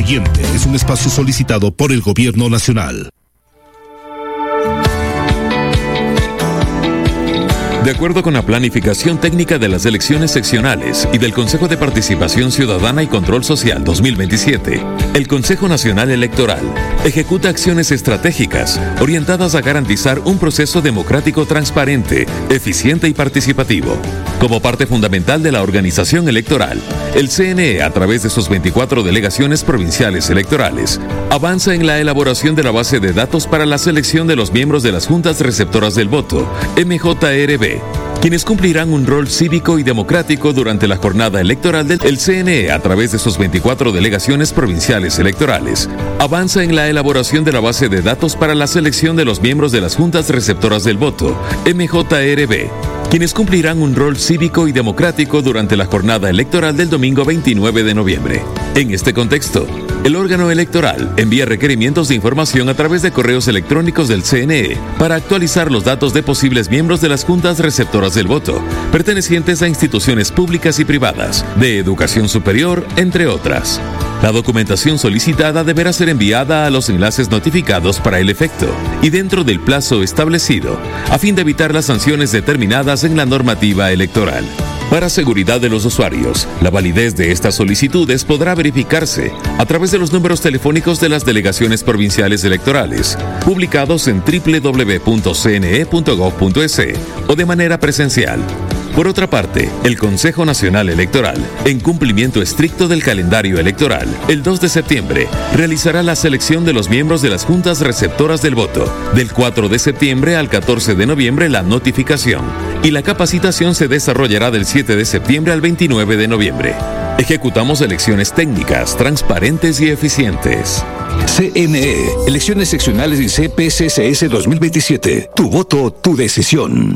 siguiente es un espacio solicitado por el Gobierno Nacional. De acuerdo con la planificación técnica de las elecciones seccionales y del Consejo de Participación Ciudadana y Control Social 2027, el Consejo Nacional Electoral ejecuta acciones estratégicas orientadas a garantizar un proceso democrático transparente, eficiente y participativo. Como parte fundamental de la organización electoral, el CNE, a través de sus 24 delegaciones provinciales electorales, avanza en la elaboración de la base de datos para la selección de los miembros de las juntas receptoras del voto, MJRB, quienes cumplirán un rol cívico y democrático durante la jornada electoral del CNE. A través de sus 24 delegaciones provinciales electorales, avanza en la elaboración de la base de datos para la selección de los miembros de las juntas receptoras del voto, MJRB, quienes cumplirán un rol cívico y democrático durante la jornada electoral del domingo 29 de noviembre. En este contexto, el órgano electoral envía requerimientos de información a través de correos electrónicos del CNE para actualizar los datos de posibles miembros de las juntas receptoras del voto, pertenecientes a instituciones públicas y privadas, de educación superior, entre otras. La documentación solicitada deberá ser enviada a los enlaces notificados para el efecto y dentro del plazo establecido, a fin de evitar las sanciones determinadas en la normativa electoral. Para seguridad de los usuarios, la validez de estas solicitudes podrá verificarse a través de los números telefónicos de las delegaciones provinciales electorales, publicados en www.cne.gov.es o de manera presencial. Por otra parte, el Consejo Nacional Electoral, en cumplimiento estricto del calendario electoral, el 2 de septiembre, realizará la selección de los miembros de las juntas receptoras del voto. Del 4 de septiembre al 14 de noviembre, la notificación. Y la capacitación se desarrollará del 7 de septiembre al 29 de noviembre. Ejecutamos elecciones técnicas, transparentes y eficientes. CNE, Elecciones Seccionales y CPCCS 2027. Tu voto, tu decisión.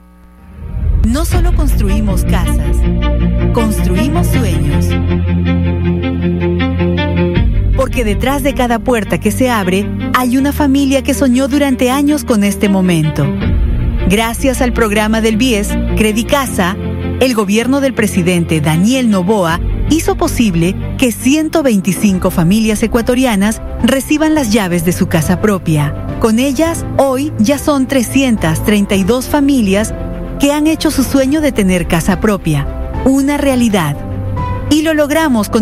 No solo construimos casas, construimos sueños. Porque detrás de cada puerta que se abre, hay una familia que soñó durante años con este momento. Gracias al programa del BIES, Credicasa, el gobierno del presidente Daniel Noboa hizo posible que 125 familias ecuatorianas reciban las llaves de su casa propia. Con ellas, hoy ya son 332 familias que han hecho su sueño de tener casa propia una realidad. Y lo logramos con